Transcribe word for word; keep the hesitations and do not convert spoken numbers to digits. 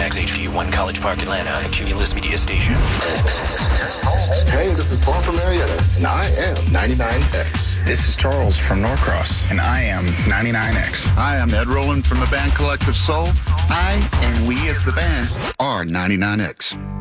X H D one College Park, Atlanta, a Cumulus Media station. Hey, this is Paul from Marietta, and I am ninety-nine X. This is Charles from Norcross, and I am ninety-nine X. Hi, I'm Ed Rowland from the band Collective Soul. I and we as the band are ninety-nine X.